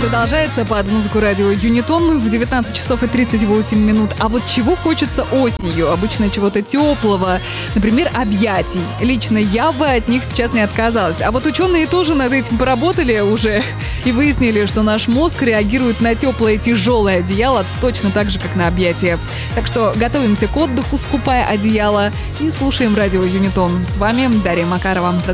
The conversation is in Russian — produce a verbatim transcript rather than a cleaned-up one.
продолжается под музыку радио Юнитон в девятнадцать часов и тридцать восемь минут. А вот чего хочется осенью? Обычно чего-то теплого, например, объятий. Лично я бы от них сейчас не отказалась. А вот ученые тоже над этим поработали уже и выяснили, что наш мозг реагирует на теплое тяжелое одеяло точно так же, как на объятия. Так что готовимся к отдыху, скупая одеяло, и слушаем радио Юнитон. С вами Дарья Макарова.